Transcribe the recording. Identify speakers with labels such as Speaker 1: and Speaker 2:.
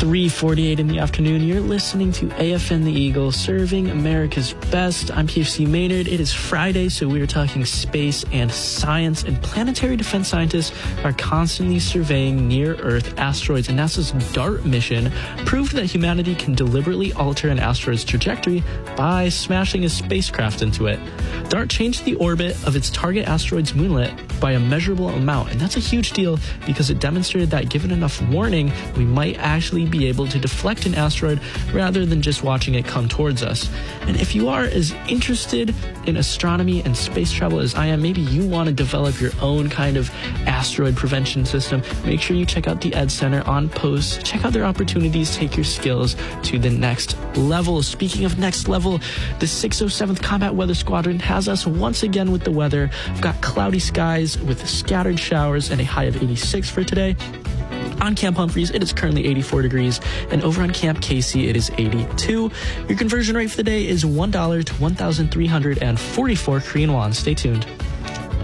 Speaker 1: 3:48 in the afternoon. You're listening to AFN The Eagle, serving America's best. I'm PFC Maynard. It is Friday, so we are talking space and science. And planetary defense scientists are constantly surveying near-Earth asteroids. And NASA's DART mission proved that humanity can deliberately alter an asteroid's trajectory by smashing a spacecraft into it. DART changed the orbit of its target asteroid's moonlet by a measurable amount. And that's a huge deal because it demonstrated that given enough warning, we might actually be able to deflect an asteroid rather than just watching it come towards us. And if you are as interested in astronomy and space travel as I am, maybe you want to develop your own kind of asteroid prevention system, make sure you check out the Ed Center on post. Check out their opportunities, take your skills to the next level. Speaking of next level, the 607th Combat Weather Squadron has us once again with the weather. We've got cloudy skies with scattered showers and a high of 86 for today. On Camp Humphreys, it is currently 84 degrees, and over on Camp Casey, it is 82. Your conversion rate for the day is $1 to 1,344 Korean won. Stay tuned.